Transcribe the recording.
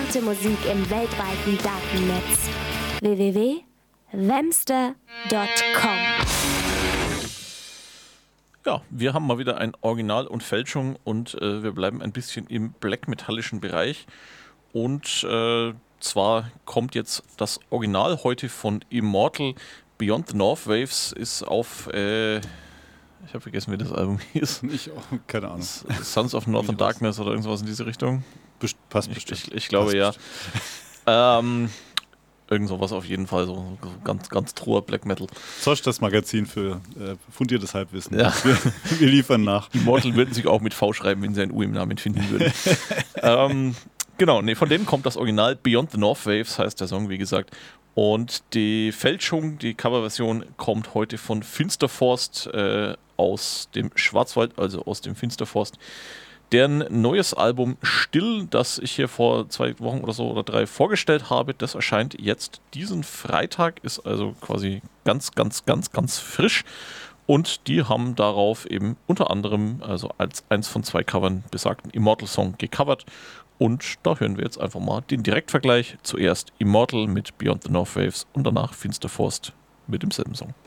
interessante Musik im weltweiten Datennetz. www.wemster.com. Ja, wir haben mal wieder ein Original und Fälschung und wir bleiben ein bisschen im black-metallischen Bereich. Und zwar kommt jetzt das Original heute von Immortal. Beyond the North Waves ist auf, ich habe vergessen, wie das Album hieß. Ich auch, keine Ahnung. Sons of Northern Darkness oder irgendwas in diese Richtung. Passt bestimmt. Ich glaube, ja. Irgend sowas auf jeden Fall, so ganz, ganz truher Black Metal. Zosch, das Magazin für fundiertes Halbwissen. Ja. Wir liefern nach. Immortal würden sich auch mit V schreiben, wenn sie ein U im Namen finden würden. Genau, von denen kommt das Original. Beyond the North Waves heißt der Song, wie gesagt. Und die Fälschung, die Coverversion, kommt heute von Finsterforst aus dem Schwarzwald, also aus dem Finsterforst. Deren neues Album Still, das ich hier vor 2 Wochen oder so oder 3 vorgestellt habe, das erscheint jetzt diesen Freitag, ist also quasi ganz, ganz, ganz, ganz frisch. Und die haben darauf eben unter anderem, also als eins von 2 Covern, besagten Immortal-Song gecovert. Und da hören wir jetzt einfach mal den Direktvergleich. Zuerst Immortal mit Beyond the North Waves und danach Finsterforst mit demselben Song.